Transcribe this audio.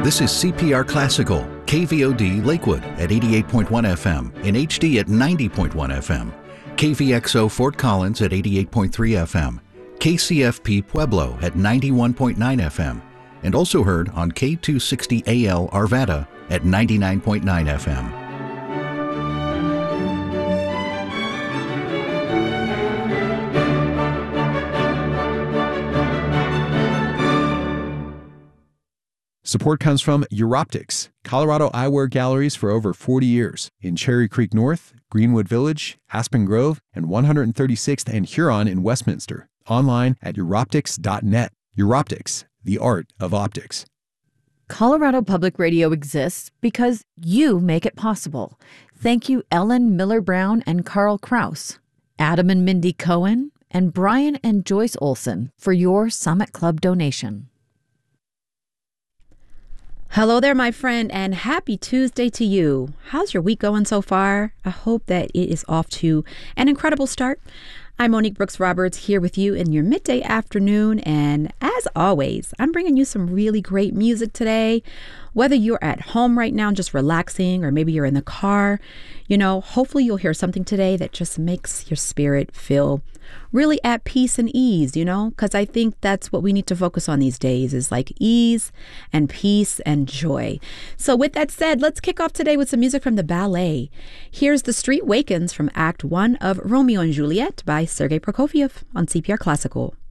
This is CPR Classical, KVOD Lakewood at 88.1 FM, in HD at 90.1 FM, KVXO Fort Collins at 88.3 FM, KCFP Pueblo at 91.9 FM, and also heard on K260AL Arvada at 99.9 FM. Support comes from Europtics, Colorado eyewear galleries for over 40 years in Cherry Creek North, Greenwood Village, Aspen Grove, and 136th and Huron in Westminster. Online at Europtics.net. Europtics, the art of optics. Colorado Public Radio exists because you make it possible. Thank you, Ellen Miller Brown and Carl Kraus, Adam and Mindy Cohen, and Brian and Joyce Olson for your Summit Club donation. Hello there, my friend, and happy Tuesday to you. How's your week going so far? I hope that it is off to an incredible start. I'm Monique Brooks Roberts here with you in your midday afternoon, and as always, I'm bringing you some really great music today. Whether you're at home right now just relaxing or maybe you're in the car, hopefully you'll hear something today that just makes your spirit feel really at peace and ease, because I think that's what we need to focus on these days is like ease and peace and joy. So with that said, let's kick off today with some music from the ballet. Here's The Street Wakens from Act 1 of Romeo and Juliet by Sergei Prokofiev on CPR Classical.